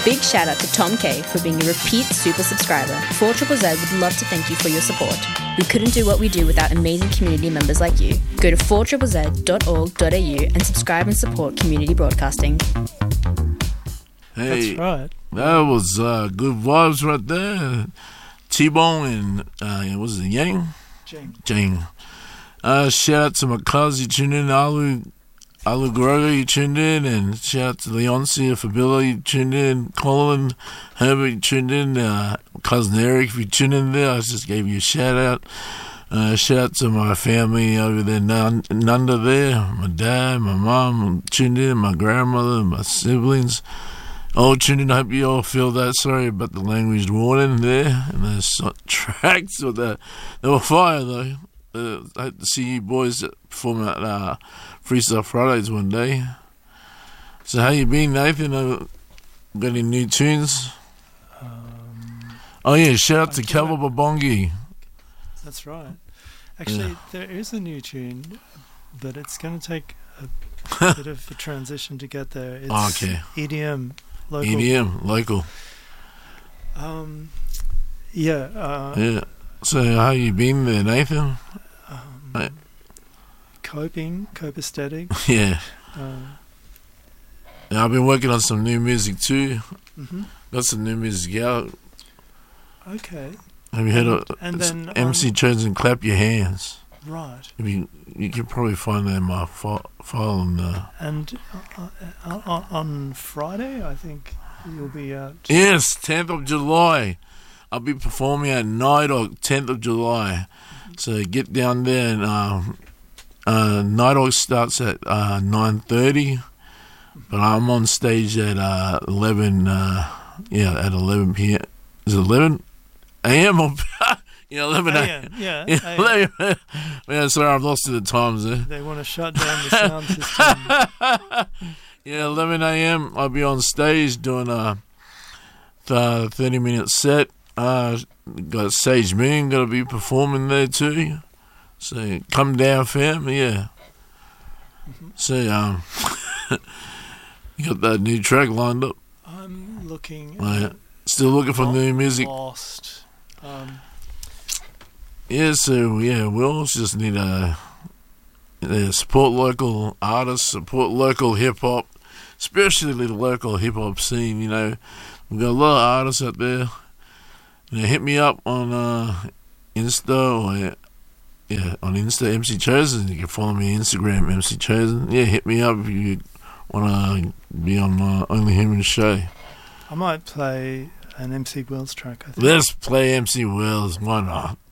Big shout out to Tom K for being a repeat super subscriber. 4ZZZ would love to thank you for your support. We couldn't do what we do without amazing community members like you. Go to 4ZZZ.org.au and subscribe and support community broadcasting. Hey, That's right. that was good vibes right there. T-Bone and was it Yang? Jing. Shout out to my cousin, you tuned in. Alu Groga, you tuned in. And shout out to Leoncia Fabilla, you tuned in. Colin Herbert, you tuned in. Cousin Eric, if you tuned in there, I just gave you a shout out. Shout out to my family over there, Nunda there. My dad, my mom tuned in. My grandmother, my siblings. All tuned in. I hope you all feel that. Sorry about the language warning there. And those tracks with that. They were fire though. I hope to see you boys perform at Freestyle Fridays one day. So how you been, Nathan? Got any new tunes? Oh yeah, shout out to Calva Babongi. That's right. Actually, there is a new tune, but it's going to take a bit of a transition to get there. It's EDM local. EDM local. Yeah. So how you been there, Nathan? Copacetic. Yeah. I've been working on some new music too. Mm-hmm. Got some new music out. Okay. Have you heard of then MC Chosen Clap Your Hands? Right. You can probably find that in my file on And on Friday, I think you'll be out. Yes, 10th of July. I'll be performing at Night Hawk, 10th of July. So get down there and Night Hawk starts at 9:30, but I'm on stage at 11. At 11 p.m. Is it 11 a.m. or 11 a.m. Yeah. Yeah, sorry, I've lost the times there. They want to shut down the sound system. 11 a.m. I'll be on stage doing a 30-minute set. Got Sage Moon going to be performing there too. So come down, fam. Yeah. So you got that new track lined up. I'm looking. Still looking for new music. Lost. We'll just need support local artists, support local hip hop, especially the local hip hop scene. We've got a lot of artists out there. Hit me up on Insta on Insta MC Chosen. You can follow me on Instagram MC Chosen. Yeah, hit me up if you want to be on Only Human Show. I might play an MC Wells track, I think. Let's play MC Wells. Why not?